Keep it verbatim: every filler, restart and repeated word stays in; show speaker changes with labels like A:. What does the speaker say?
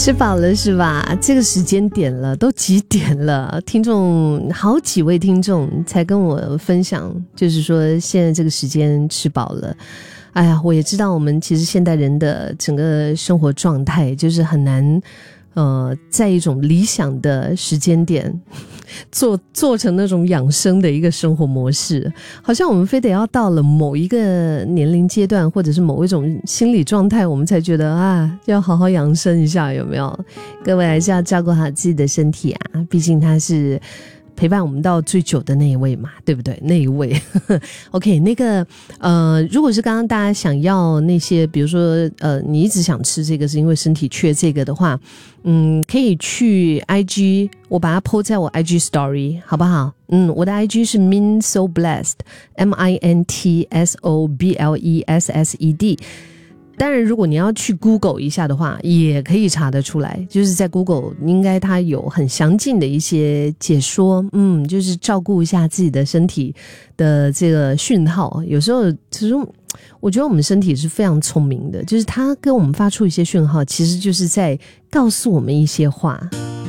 A: 吃饱了是吧？这个时间点了，都几点了？听众好几位听众才跟我分享，就是说现在这个时间吃饱了。哎呀，我也知道我们其实现代人的整个生活状态就是很难呃，在一种理想的时间点做做成那种养生的一个生活模式，好像我们非得要到了某一个年龄阶段或者是某一种心理状态，我们才觉得啊，要好好养生一下，有没有？各位还是要照顾好自己的身体啊，毕竟它是陪伴我们到最久的那一位嘛，对不对？那一位OK， 那个呃，如果是刚刚大家想要那些比如说呃，你一直想吃这个是因为身体缺这个的话，嗯，可以去 I G， 我把它 po 在我 I G story 好不好？嗯，我的 I G 是 minsoblessed M I N T S O B L E S S E D。当然如果你要去 Google 一下的话也可以查得出来，就是在 Google 应该它有很详尽的一些解说，嗯，就是照顾一下自己的身体的这个讯号。有时候其实我觉得我们身体是非常聪明的，就是它跟我们发出一些讯号，其实就是在告诉我们一些话。